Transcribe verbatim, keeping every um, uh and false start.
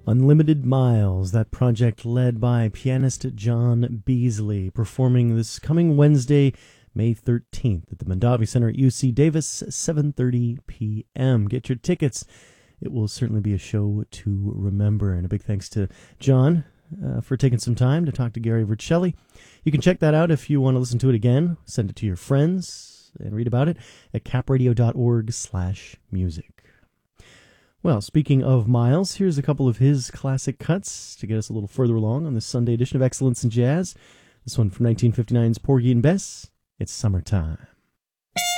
Unlimited Miles, that project led by pianist John Beasley, performing this coming Wednesday, May thirteenth at the Mondavi Center at U C Davis, seven thirty p.m. Get your tickets. It will certainly be a show to remember. And a big thanks to John uh, for taking some time to talk to Gary Vercelli. You can check that out if you want to listen to it again. Send it to your friends and read about it at capradio.org slash music. Well, speaking of Miles, here's a couple of his classic cuts to get us a little further along on this Sunday edition of Excellence in Jazz. This one from nineteen fifty-nine's Porgy and Bess, It's Summertime.